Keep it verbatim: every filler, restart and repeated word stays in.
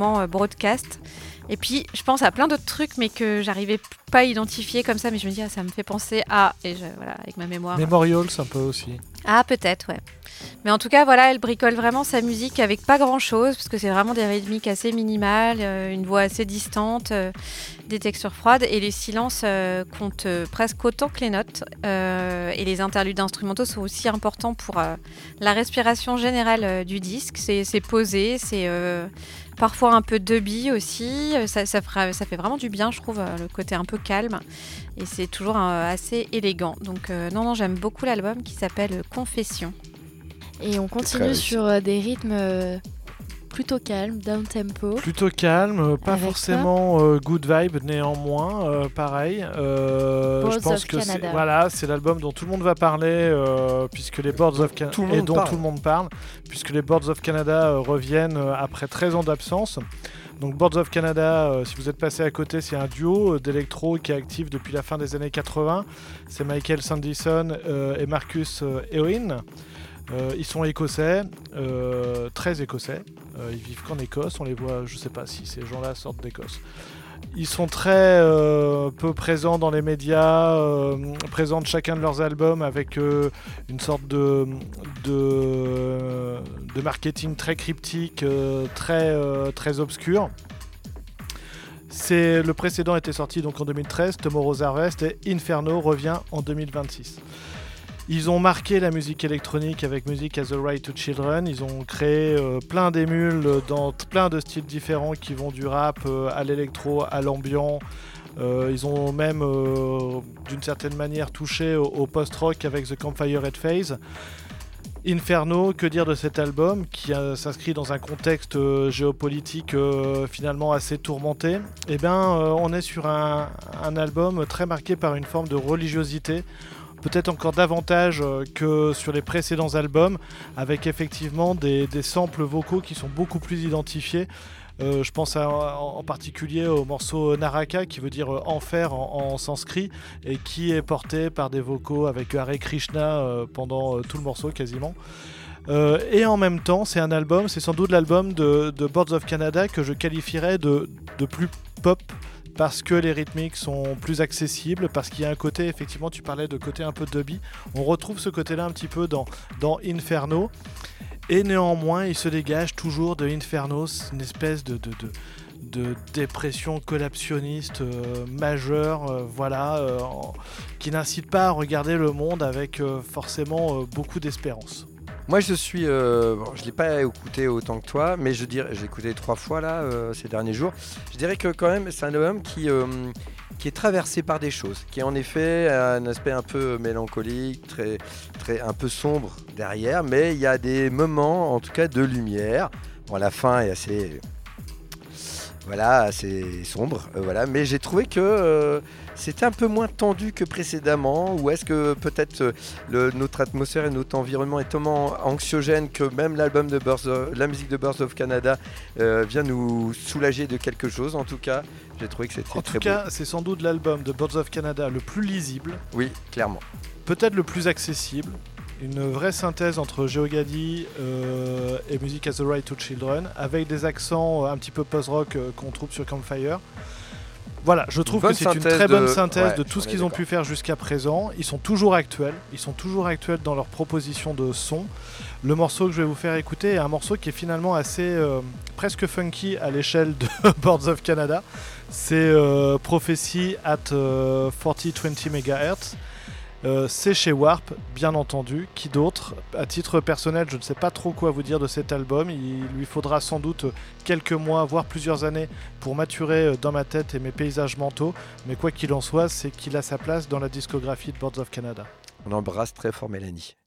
moment euh, broadcast. Et puis, je pense à plein d'autres trucs, mais que j'arrivais pas à identifier comme ça. Mais je me dis, ah, ça me fait penser à... Et je, voilà, avec ma mémoire. Memorials, un peu aussi. Ah, peut-être, ouais. Mais en tout cas, voilà, elle bricole vraiment sa musique avec pas grand-chose, parce que c'est vraiment des rythmiques assez minimales, euh, une voix assez distante, euh, des textures froides, et les silences euh, comptent euh, presque autant que les notes. Euh, et les interludes instrumentaux sont aussi importants pour euh, la respiration générale euh, du disque. C'est, c'est posé, c'est euh, parfois un peu dubby aussi. Ça, ça, fera, ça fait vraiment du bien, je trouve, euh, le côté un peu calme. Et c'est toujours euh, assez élégant. Donc euh, non, non, j'aime beaucoup l'album qui s'appelle Confession. Et on continue sur euh, des rythmes euh, plutôt calmes, down tempo. Plutôt calme, euh, pas Avec forcément euh, good vibe néanmoins, euh, pareil. Euh, Boards je pense of que Canada. c'est, voilà, c'est l'album dont tout le monde va parler, euh, puisque les Boards of Canada Tout le et monde dont parle. tout le monde parle, puisque les Boards of Canada euh, reviennent euh, après treize ans d'absence. Donc Boards of Canada, euh, si vous êtes passé à côté, c'est un duo euh, d'électro qui est actif depuis la fin des années quatre-vingts. C'est Michael Sandison euh, et Marcus euh, Eoin. Euh, ils sont écossais, euh, très écossais. Euh, ils vivent qu'en Écosse. On les voit, je sais pas si ces gens-là sortent d'Écosse. Ils sont très euh, peu présents dans les médias, euh, présentent chacun de leurs albums avec euh, une sorte de, de, de marketing très cryptique, euh, très, euh, très obscur. C'est, le précédent était sorti donc en deux mille treize, Tomorrow's Harvest, et Inferno revient en deux mille vingt-six. Ils ont marqué la musique électronique avec Music as a Right to Children. Ils ont créé euh, plein d'émules dans t- plein de styles différents qui vont du rap euh, à l'électro, à l'ambiant. Euh, ils ont même, euh, d'une certaine manière, touché au, au post-rock avec The Campfire Head Phase. Inferno, que dire de cet album qui euh, s'inscrit dans un contexte euh, géopolitique euh, finalement assez tourmenté. Eh bien, euh, on est sur un, un album très marqué par une forme de religiosité, peut-être encore davantage euh, que sur les précédents albums, avec effectivement des, des samples vocaux qui sont beaucoup plus identifiés. Euh, je pense à, en, en particulier au morceau Naraka, qui veut dire euh, enfer en, en sanskrit, et qui est porté par des vocaux avec Hare Krishna euh, pendant euh, tout le morceau quasiment. Euh, et en même temps, c'est un album, c'est sans doute l'album de, de Boards of Canada que je qualifierais de, de plus pop, parce que les rythmiques sont plus accessibles, parce qu'il y a un côté, effectivement, tu parlais de côté un peu dubby, on retrouve ce côté-là un petit peu dans, dans Inferno, et néanmoins, il se dégage toujours de Inferno une espèce de, de, de, de dépression collaptionniste euh, majeure, euh, voilà, euh, en, qui n'incite pas à regarder le monde avec euh, forcément euh, beaucoup d'espérance. Moi, je suis, euh, bon, je l'ai pas écouté autant que toi, mais je dirais, j'ai écouté trois fois là euh, ces derniers jours. Je dirais que quand même, c'est un album qui euh, qui est traversé par des choses, qui en effet a un aspect un peu mélancolique, très, très, un peu sombre derrière, mais il y a des moments, en tout cas, de lumière. Bon, la fin est assez, voilà, assez sombre, euh, voilà. Mais j'ai trouvé que euh, c'était un peu moins tendu que précédemment, ou est-ce que peut-être euh, le, notre atmosphère et notre environnement est tellement anxiogène que même l'album de Birds of, la musique de Birds of Canada euh, vient nous soulager de quelque chose. En tout cas, j'ai trouvé que c'était En très tout cas, beau. c'est sans doute l'album de Birds of Canada le plus lisible, Oui, clairement. peut-être le plus accessible. Une vraie synthèse entre Geogadi euh, et Music as a Right to Children, avec des accents un petit peu post-rock euh, qu'on trouve sur Campfire. Voilà, je trouve que c'est une très bonne synthèse ouais, de tout ce qu'ils ont d'accord. pu faire jusqu'à présent. Ils sont toujours actuels, ils sont toujours actuels dans leur proposition de son. Le morceau que je vais vous faire écouter est un morceau qui est finalement assez euh, presque funky à l'échelle de Boards of Canada. C'est euh, Prophecy at euh, quatre mille vingt mégahertz. Euh, c'est chez Warp, bien entendu. Qui d'autre ? À titre personnel, je ne sais pas trop quoi vous dire de cet album. Il lui faudra sans doute quelques mois, voire plusieurs années, pour maturer dans ma tête et mes paysages mentaux. Mais quoi qu'il en soit, c'est qu'il a sa place dans la discographie de Boards of Canada. On embrasse très fort Mélanie.